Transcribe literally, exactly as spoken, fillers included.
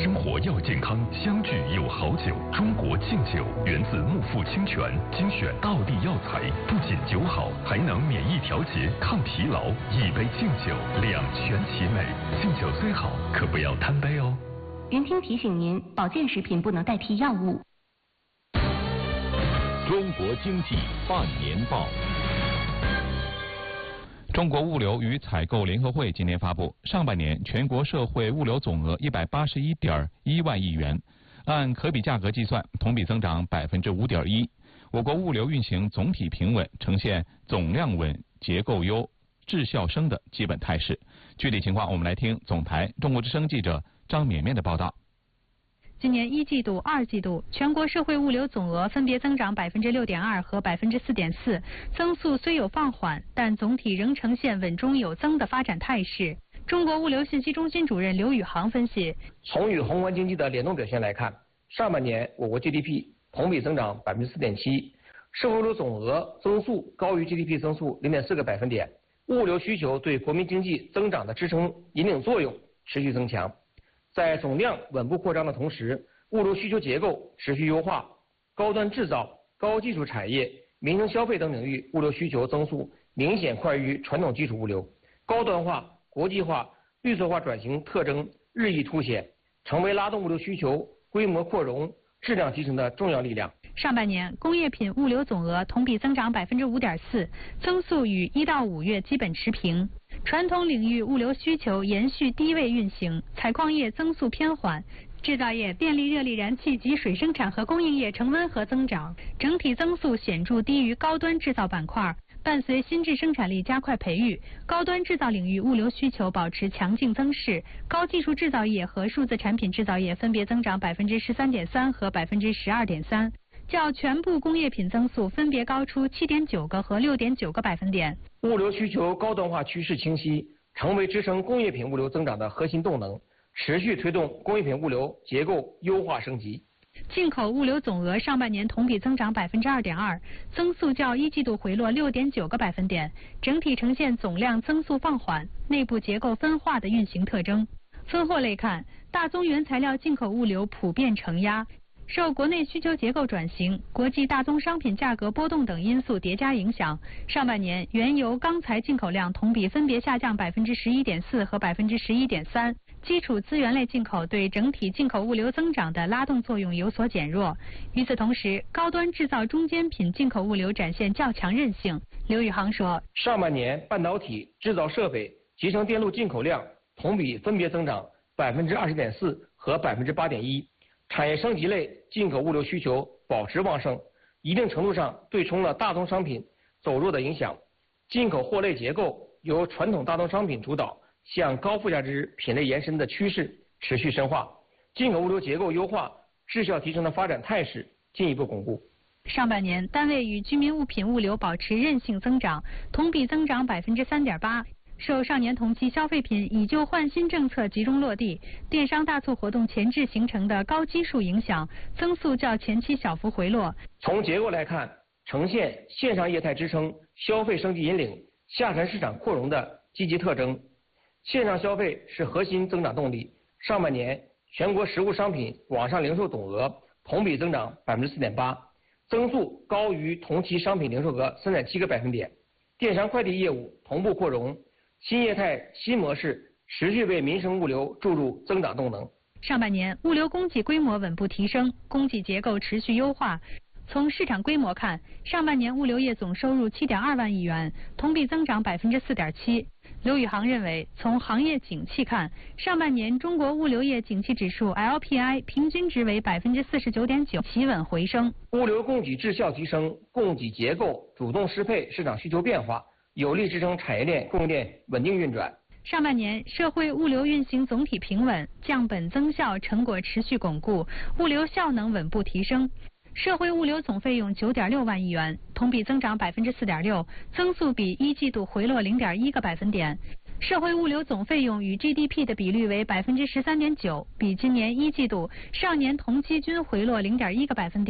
生活要健康，相聚有好酒。中国敬酒源自木富清泉，精选道地药材，不仅酒好，还能免疫调节、抗疲劳。一杯敬酒，两全其美。敬酒虽好，可不要贪杯哦。 云听提醒您，保健食品不能代替药物。 中国经济半年报。 中国物流与采购联合会今天发布，上半年全国社会物流总额一百八十一点一万亿元，按可比价格计算，同比增长百分之五点一。我国物流运行总体平稳，呈现总量稳、结构优、质效升的基本态势。具体情况，我们来听总台中国之声记者张绵绵的报道。 今年一季度、二季度，全国社会物流总额分别增长百分之六点二和百分之四点四，增速虽有放缓，但总体仍呈现稳中有增的发展态势。中国物流信息中心主任刘宇航分析， 从与宏观经济的联动表现来看，上半年我国 G D P 同比增长百分之四点七，社会物流总额增速高于 G D P 增速零点四个百分点，物流需求对国民经济增长的支撑引领作用持续增强。在总量稳步扩张的同时，物流需求结构持续优化，高端制造、高技术产业、民生消费等领域物流需求增速明显快于传统基础物流，高端化、国际化、绿色化转型特征日益凸显，成为拉动物流需求规模扩容、质量提升的重要力量。 上半年工业品物流总额同比增长百分之五点四，增速与一到五月基本持平。传统领域物流需求延续低位运行，采矿业增速偏缓，制造业、电力、热力燃气及水生产和供应业呈温和增长，整体增速显著低于高端制造板块。伴随新质生产力加快培育，高端制造领域物流需求保持强劲增势，高技术制造业和数字产品制造业分别增长百分之十三点三和百分之十二点三。较全部工业品增速分别高出七点九个和六点九个百分点。 物流需求高端化趋势清晰，成为支撑工业品物流增长的核心动能，持续推动工业品物流结构优化升级。 进口物流总额上半年同比增长百分之二点二，增速较一季度回落六点九个百分点，整体呈现总量增速放缓、内部结构分化的运行特征。分货类看，大宗原材料进口物流普遍承压。受国内需求结构转型、国际大宗商品价格波动等因素叠加影响，上半年原油、钢材进口量同比分别下降百分之十一点四和百分之十一点三。基础资源类进口对整体进口物流增长的拉动作用有所减弱。与此同时，高端制造中间品进口物流展现较强韧性。刘宇航说， 上半年半导体、制造设备、集成电路进口量同比分别增长百分之二十点四和百分之八点一。产业升级类进口物流需求保持旺盛，一定程度上对冲了大宗商品走弱的影响。进口货类结构由传统大宗商品主导，向高附加值品类延伸的趋势持续深化，进口物流结构优化、质效提升的发展态势进一步巩固。 上半年单位与居民物品物流保持韧性增长，同比增长百分之三点八。受上年同期消费品以旧换新政策集中落地、电商大促活动前置形成的高基数影响，增速较前期小幅回落。 从结构来看，呈现线上业态支撑、消费升级引领、下沉市场扩容的积极特征。线上消费是核心增长动力。上半年全国实物商品网上零售总额同比增长百分之四点八，增速高于同期商品零售额三点七个百分点。电商快递业务同步扩容。新业态、新模式持续为民生物流注入增长动能。 上半年物流供给规模稳步提升，供给结构持续优化。从市场规模看，上半年物流业总收入七点二万亿元，同比增长百分之四点七。刘宇航认为，从行业景气看，上半年中国物流业景气指数 L P I 平均值为百分之四十九点九，企稳回升。 物流供给质效提升，供给结构主动适配市场需求变化，有力支撑产业链、供应链稳定运转。 上半年社会物流运行总体平稳，降本增效成果持续巩固，物流效能稳步提升。社会物流总费用九点六万亿元，同比增长百分之四点六，增速比一季度回落零点一个百分点。社会物流总费用与 G D P 的比率为百分之十三点九，比今年一季度、上年同期均回落零点一个百分点。